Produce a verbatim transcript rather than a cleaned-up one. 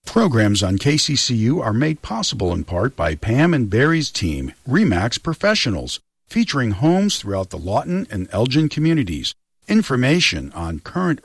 Programs on K C C U are made possible in part by Pam and Barry's team, RE/MAX Professionals, featuring homes throughout the Lawton and Elgin communities. Information on current